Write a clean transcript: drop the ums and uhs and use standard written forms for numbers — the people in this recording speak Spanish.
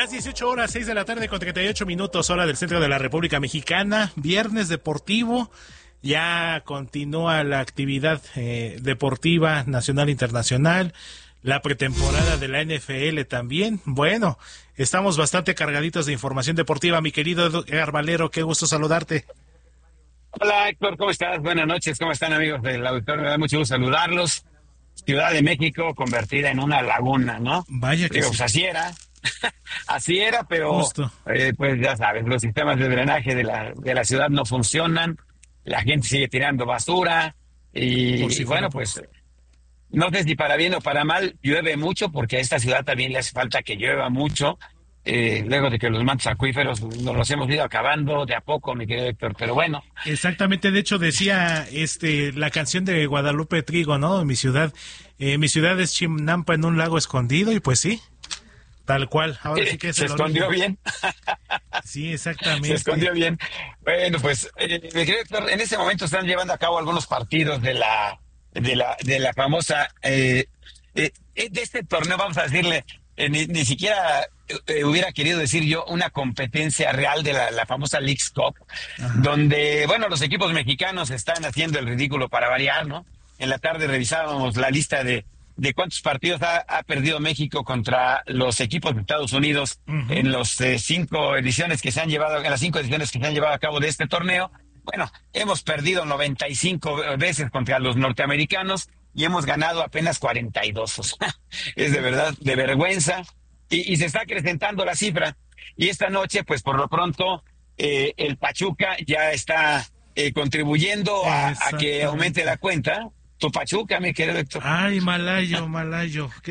Las 18 horas, 6 de la tarde con 38 minutos, hora del centro de la República Mexicana. Viernes deportivo, ya continúa la actividad deportiva nacional e internacional, la pretemporada de la NFL también. Bueno, estamos bastante cargaditos de información deportiva. Mi querido Edgar Valero, qué gusto saludarte. Hola Héctor, ¿cómo estás? Buenas noches, ¿cómo están amigos del auditorio? Me da mucho gusto saludarlos. Ciudad de México convertida en una laguna, ¿no? Vaya que Digo, sí. pues así era, pero Justo. pues ya sabes, los sistemas de drenaje de la ciudad no funcionan, la gente sigue tirando basura Por si y fuera bueno, poco. pues no sé si para bien o para mal, llueve mucho porque a esta ciudad también le hace falta que llueva mucho, luego de que los mantos acuíferos nos los hemos ido acabando de a poco, mi querido Héctor, pero bueno. Exactamente, de hecho decía la canción de Guadalupe Trigo, ¿no? Mi ciudad es Chinampa en un lago escondido, y pues sí, tal cual. Ahora sí que es Se el escondió origen. bien. Sí, Se exactamente. escondió bien. Bueno, pues, mi querido Héctor, en este momento están llevando a cabo algunos partidos de la famosa, de este torneo, vamos a decirle, ni siquiera hubiera querido decir yo una competencia real de la famosa Leagues Cup, Ajá. donde, bueno, los equipos mexicanos están haciendo el ridículo para variar, ¿no? En la tarde revisábamos la lista de cuántos partidos ha perdido México contra los equipos de Estados Unidos Ujú. en los cinco ediciones que se han llevado, en las 5 ediciones que se han llevado a cabo de este torneo. Bueno, hemos perdido 95 veces contra los norteamericanos y hemos ganado apenas 42. O sea, es de verdad de vergüenza y se está acrecentando la cifra. Y esta noche, pues por lo pronto, el Pachuca ya está contribuyendo a que aumente la Exactamente. cuenta. Tu Pachuca, mi querido Héctor. Ay, Malayo, Malayo.